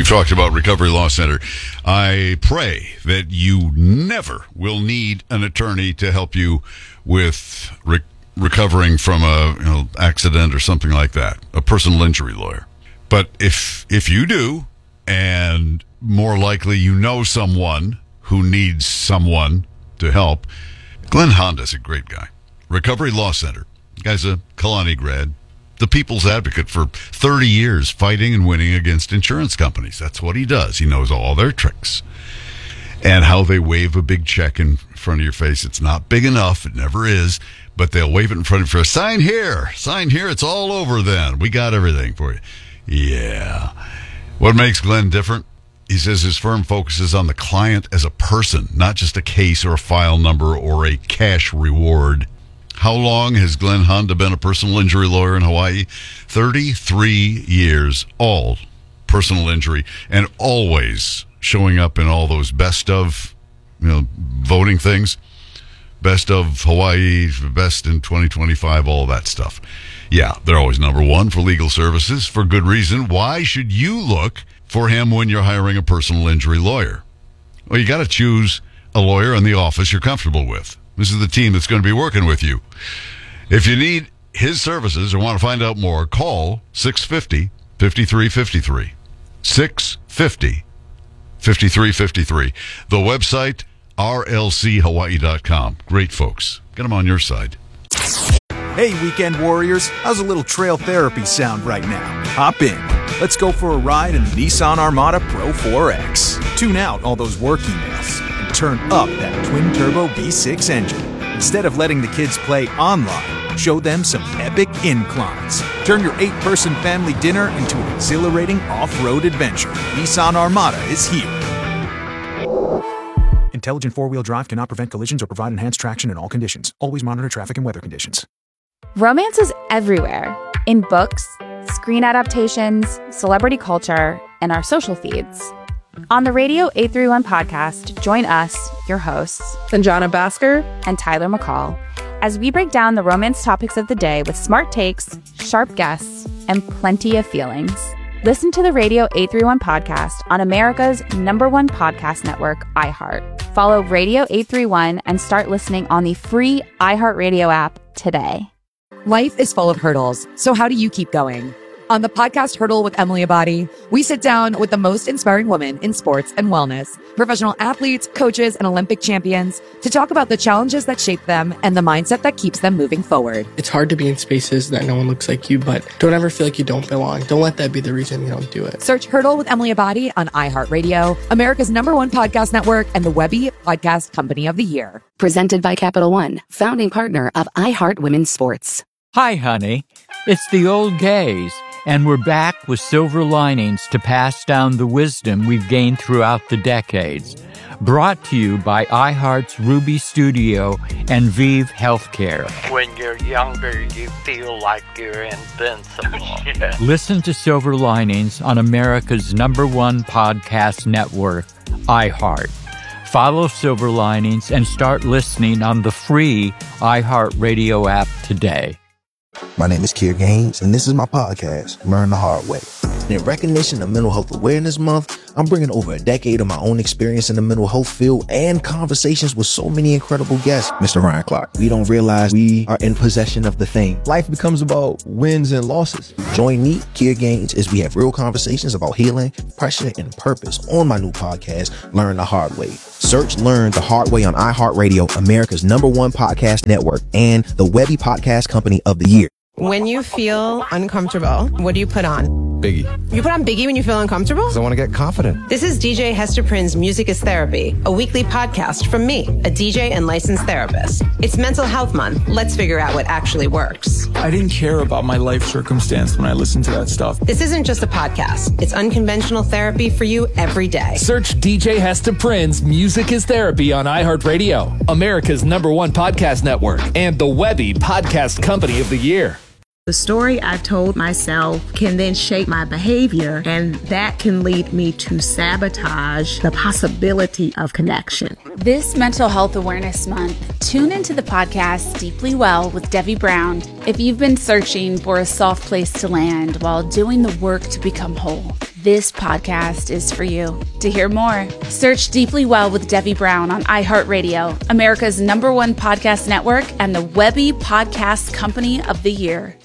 We've talked about Recovery Law Center. I pray that you never will need an attorney to help you with recovering from a accident or something like that, a personal injury lawyer. But if you do, and more likely you know someone who needs someone to help, Glenn Honda's a great guy. Recovery Law Center. The guy's a Kalani grad, the people's advocate for 30 years, fighting and winning against insurance companies. That's what he does. He knows all their tricks and how they wave a big check in front of your face. It's not big enough. It never is. But they'll wave it in front of you. Sign here. Sign here. It's all over then. We got everything for you. Yeah. What makes Glenn different? He says his firm focuses on the client as a person, not just a case or a file number or a cash reward. How long has Glenn Honda been a personal injury lawyer in Hawaii? 33 years, all personal injury, and always showing up in all those best of, voting things. Best of Hawaii, best in 2025, all that stuff. Yeah, they're always number one for legal services for good reason. Why should you look for him when you're hiring a personal injury lawyer? Well, you got to choose a lawyer in the office you're comfortable with. This is the team that's going to be working with you. If you need his services or want to find out more, call 650-5353. 650-5353. The website, rlchawaii.com. Great folks. Get them on your side. Hey, weekend warriors. How's a little trail therapy sound right now? Hop in. Let's go for a ride in the Nissan Armada Pro 4X. Tune out all those work emails and turn up that twin-turbo V6 engine. Instead of letting the kids play online, show them some epic inclines. Turn your 8-person family dinner into an exhilarating off-road adventure. Nissan Armada is here. Intelligent four-wheel drive cannot prevent collisions or provide enhanced traction in all conditions. Always monitor traffic and weather conditions. Romance is everywhere. In books, screen adaptations, celebrity culture, and our social feeds. On the Radio 831 podcast, join us, your hosts, Sanjana Bhaskar and Tyler McCall, as we break down the romance topics of the day with smart takes, sharp guests, and plenty of feelings. Listen to the Radio 831 podcast on America's #1 podcast network, iHeart. Follow Radio 831 and start listening on the free iHeartRadio app today. Life is full of hurdles, so how do you keep going? On the podcast Hurdle with Emily Abadi, we sit down with the most inspiring women in sports and wellness, professional athletes, coaches, and Olympic champions to talk about the challenges that shape them and the mindset that keeps them moving forward. It's hard to be in spaces that no one looks like you, but don't ever feel like you don't belong. Don't let that be the reason you don't do it. Search Hurdle with Emily Abadi on iHeartRadio, America's #1 podcast network, and the Webby Podcast Company of the Year. Presented by Capital One, founding partner of iHeart Women's Sports. Hi, honey. It's the old gays, and we're back with silver linings to pass down the wisdom we've gained throughout the decades. Brought to you by iHeart's Ruby Studio and Vive Healthcare. When you're younger, you feel like you're invincible. Yeah. Listen to Silver Linings on America's #1 podcast network, iHeart. Follow Silver Linings and start listening on the free iHeartRadio app today. My name is Kier Gaines, and this is my podcast, Learn the Hard Way. In recognition of Mental Health Awareness Month, I'm bringing over a decade of my own experience in the mental health field and conversations with so many incredible guests. Mr. Ryan Clark, we don't realize we are in possession of the thing. Life becomes about wins and losses. Join me, Kier Gaines, as we have real conversations about healing, pressure, and purpose on my new podcast, Learn the Hard Way. Search Learn the Hard Way on iHeartRadio, America's #1 podcast network, and the Webby Podcast Company of the Year. When you feel uncomfortable, what do you put on? Biggie. You put on Biggie when you feel uncomfortable? Because I want to get confident. This is DJ Hester Prynne's Music is Therapy, a weekly podcast from me, a DJ and licensed therapist. It's Mental Health Month. Let's figure out what actually works. I didn't care about my life circumstance when I listened to that stuff. This isn't just a podcast. It's unconventional therapy for you every day. Search DJ Hester Prynne's Music is Therapy on iHeartRadio, America's #1 podcast network, and the Webby Podcast Company of the Year. The story I've told myself can then shape my behavior, and that can lead me to sabotage the possibility of connection. This Mental Health Awareness Month, tune into the podcast Deeply Well with Debbie Brown if you've been searching for a soft place to land while doing the work to become whole. this podcast is for you. To hear more, search Deeply Well with Debbie Brown on iHeartRadio, America's #1 podcast network and the Webby Podcast Company of the Year.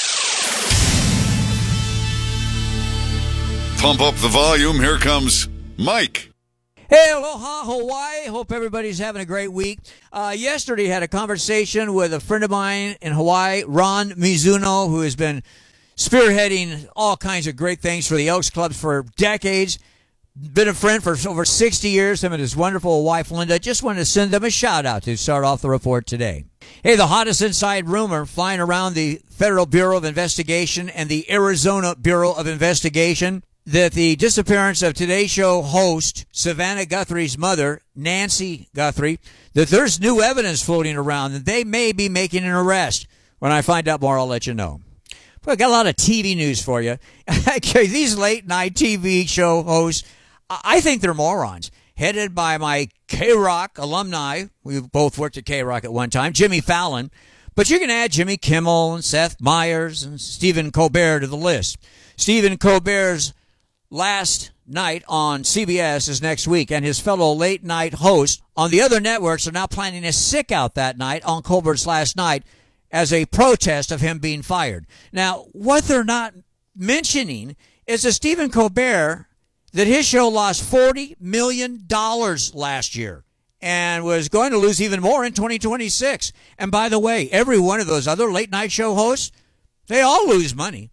Pump up the volume. Here comes Mike. Hey, aloha, Hawaii. Hope everybody's having a great week. Yesterday, had a conversation with a friend of mine in Hawaii, Ron Mizuno, who has been spearheading all kinds of great things for the Elks Clubs for decades. Been a friend for over 60 years, him and his wonderful wife, Linda. Just wanted to send them a shout-out to start off the report today. Hey, the hottest inside rumor flying around the Federal Bureau of Investigation and the Arizona Bureau of Investigation that the disappearance of Today Show host Savannah Guthrie's mother, Nancy Guthrie, that there's new evidence floating around that they may be making an arrest. When I find out more, I'll let you know. But I got a lot of TV news for you. These late-night TV show hosts, I think they're morons. Headed by my K-Rock alumni, we both worked at K-Rock at one time, Jimmy Fallon. But you can add Jimmy Kimmel and Seth Meyers and Stephen Colbert to the list. Stephen Colbert's last night on CBS is next week, and his fellow late-night hosts on the other networks are now planning a sick-out that night on Colbert's last night as a protest of him being fired. Now, what they're not mentioning is that Stephen Colbert, that his show lost $40 million last year and was going to lose even more in 2026. And by the way, every one of those other late-night show hosts, they all lose money.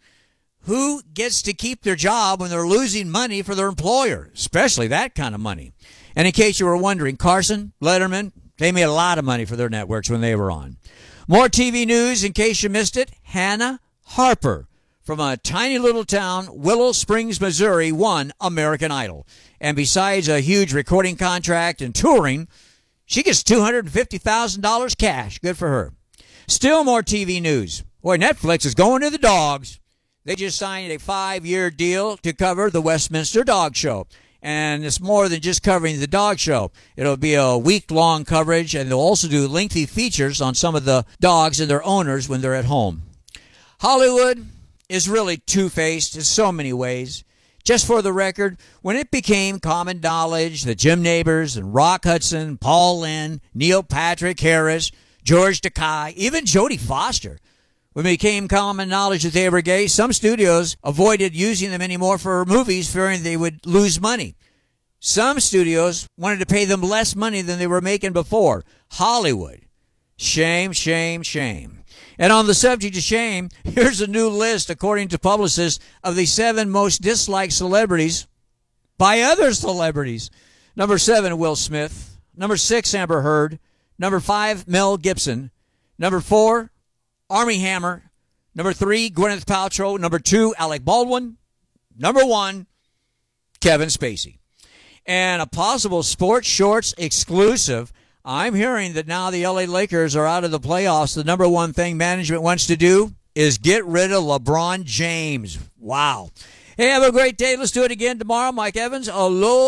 Who gets to keep their job when they're losing money for their employer, especially that kind of money? And in case you were wondering, Carson, Letterman, they made a lot of money for their networks when they were on. More TV news in case you missed it. Hannah Harper from a tiny little town, Willow Springs, Missouri, won American Idol. And besides a huge recording contract and touring, she gets $250,000 cash. Good for her. Still more TV news. Boy, Netflix is going to the dogs. They just signed a 5-year deal to cover the Westminster Dog Show. And it's more than just covering the dog show. It'll be a week-long coverage, and they'll also do lengthy features on some of the dogs and their owners when they're at home. Hollywood is really two-faced in so many ways. Just for the record, when it became common knowledge that Jim Nabors and Rock Hudson, Paul Lynde, Neil Patrick Harris, George Takei, even Jodie Foster, when it became common knowledge that they were gay, some studios avoided using them anymore for movies, fearing they would lose money. Some studios wanted to pay them less money than they were making before. Hollywood. Shame, shame, shame. And on the subject of shame, here's a new list, according to publicists, of the 7 most disliked celebrities by other celebrities. Number 7, Will Smith. Number 6, Amber Heard. Number 5, Mel Gibson. Number 4, Armie Hammer. Number 3, Gwyneth Paltrow. Number 2, Alec Baldwin. Number 1, Kevin Spacey. And a possible Sports Shorts exclusive, I'm hearing that now the LA Lakers are out of the playoffs. The number one thing management wants to do is get rid of LeBron James. Wow. Hey, have a great day. Let's do it again tomorrow. Mike Evans, aloha.